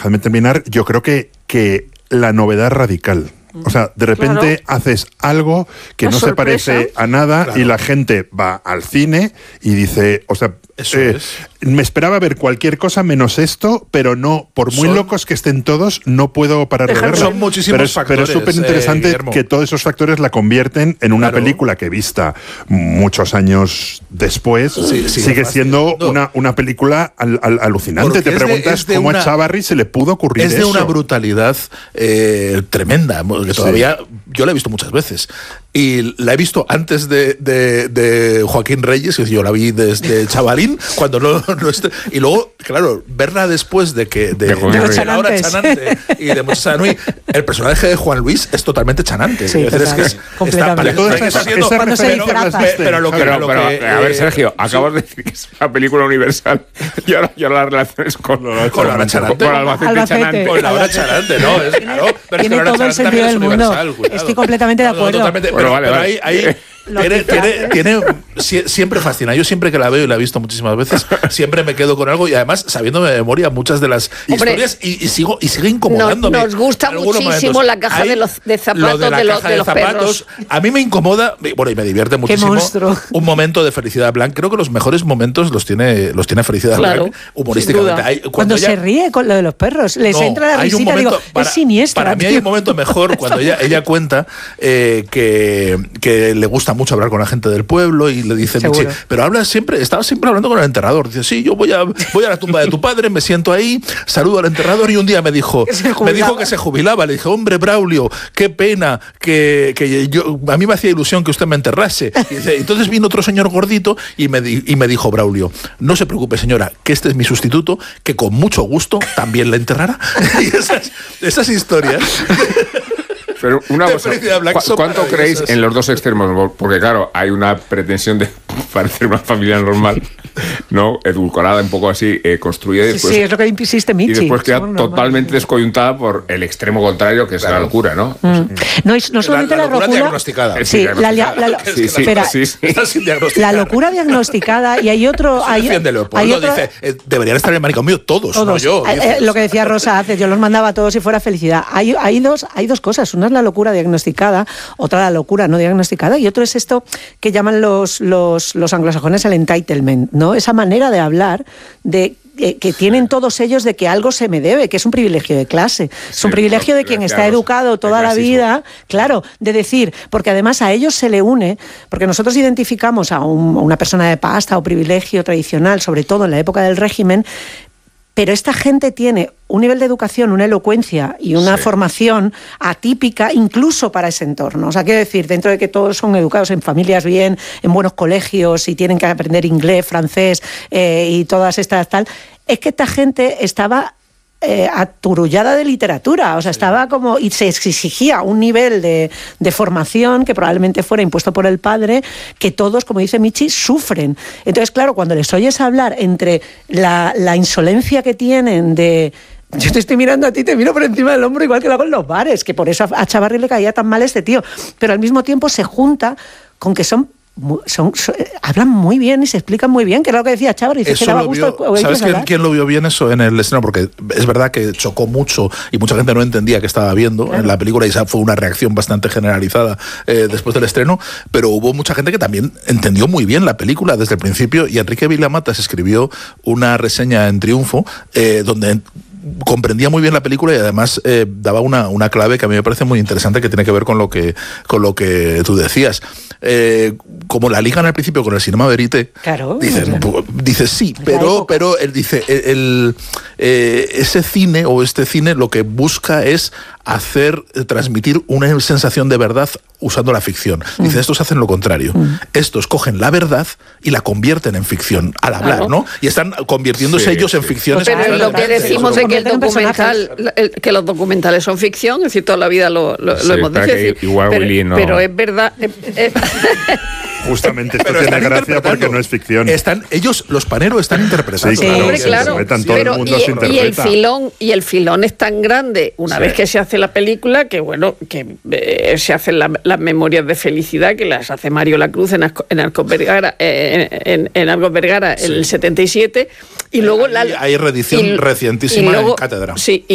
dejadme terminar, yo creo que la novedad radical. O sea, de repente haces algo que no se parece a nada y la gente va al cine y dice, o sea, me esperaba ver cualquier cosa menos esto, pero no, por muy locos que estén todos, no puedo parar de verlo. Son muchísimos factores. Pero es súper interesante que todos esos factores la convierten en una película que, vista muchos años después, sigue siendo una película alucinante. Te preguntas cómo a Chávarri se le pudo ocurrir eso. Es de una brutalidad tremenda, que todavía yo la he visto muchas veces. Y la he visto antes de Joaquín Reyes, que yo la vi desde chavalín, cuando no y luego, claro, verla después de la hora chanante y de muchos Anui, el personaje de Juan Luis es totalmente chanante. Sí, es que a ver, Sergio, acabas de decir que es una película universal y ahora las relaciones con la hora chanante. Con Albacete. Con la hora chanante, ¿no? Es claro, pero tiene todo el sentido del mundo. Estoy completamente de acuerdo. Pero ahí tiene siempre fascina. Yo siempre que la veo, y la he visto muchísimas veces, siempre me quedo con algo, y además sabiéndome de memoria muchas de las historias, y sigue incomodándome. Nos gusta muchísimo la caja de zapatos de los perros. A mí me incomoda, bueno, y me divierte muchísimo un momento de Felicidad Blanc. Creo que los mejores momentos los tiene Felicidad Blanc humorísticamente. Cuando se ríe con lo de los perros, les entra la risita, digo, es siniestra. Para mí hay un momento mejor cuando ella cuenta que le gusta mucho hablar con la gente del pueblo, y le dice Michi, pero estaba siempre hablando con el enterrador. Dice, sí, yo voy a la tumba de tu padre, me siento ahí, saludo al enterrador, y un día me dijo que se jubilaba. Le dije, hombre, Braulio, qué pena, que a mí me hacía ilusión que usted me enterrase. Y dice, entonces vino otro señor gordito y me dijo, Braulio, no se preocupe, señora, que este es mi sustituto, que con mucho gusto también la enterrará. Y esas historias. Pero una cosa, ¿cuánto creéis en los dos extremos? Porque claro, hay una pretensión de parecer una familia normal, ¿no? Edulcorada, un poco así, construida. Después, sí, es lo que insiste Michi. Y después queda totalmente descoyuntada por el extremo contrario, que es la locura, ¿no? No solamente la locura diagnosticada. Sí, la locura diagnosticada, y hay otro... Dice, deberían estar en el manicomio todos, no yo. Lo que decía Rosa hace, yo los mandaba a todos si fuera felicidad. Hay dos cosas. Una es la locura diagnosticada, otra la locura no diagnosticada, y otro es esto que llaman los anglosajones el entitlement, ¿no? Esa manera de hablar de que tienen todos ellos de que algo se me debe, que es un privilegio de clase, es un privilegio de quien está educado toda la vida, claro, de decir, porque además a ellos se le une, porque nosotros identificamos a una persona de pasta o privilegio tradicional, sobre todo en la época del régimen, pero esta gente tiene un nivel de educación, una elocuencia y una formación atípica incluso para ese entorno. O sea, quiero decir, dentro de que todos son educados en familias bien, en buenos colegios y tienen que aprender inglés, francés y todas estas tal, es que esta gente estaba aturullada de literatura, o sea, estaba como, y se exigía un nivel de formación que probablemente fuera impuesto por el padre, que todos, como dice Michi, sufren. Entonces, claro, cuando les oyes hablar entre la insolencia que tienen de... Yo te estoy mirando a ti, te miro por encima del hombro, igual que lo hago en los bares, que por eso a Chávarri le caía tan mal este tío, pero al mismo tiempo se junta con que hablan muy bien y se explican muy bien, que era lo que decía Chávarri. ¿Sabes quién lo vio bien eso en el estreno? Porque es verdad que chocó mucho y mucha gente no entendía qué estaba viendo en la película, y esa fue una reacción bastante generalizada después del estreno, pero hubo mucha gente que también entendió muy bien la película desde el principio, y Enrique Vilamatas escribió una reseña en Triunfo donde comprendía muy bien la película, y además daba una clave que a mí me parece muy interesante, que tiene que ver con lo que tú decías. Como la ligan al principio con el cinema verité, claro, dice sí, pero él dice ese cine o este cine lo que busca es transmitir una sensación de verdad usando la ficción. Dice, estos hacen lo contrario. Estos cogen la verdad y la convierten en ficción al hablar, ¿no? Y están convirtiéndose ellos en ficciones. Pero es lo que decimos es que los documentales son ficción, es decir, toda la vida lo hemos dicho. Pero es verdad... Justamente esto tiene gracia porque no es ficción. Los paneros están interpretando. Sí, claro. Y el filón es tan grande una vez que se hace la película que se hacen las memorias de felicidad, que las hace Mario Lacruz en Arcos Vergara en el 77, y luego hay reedición recientísima en Cátedra. Sí.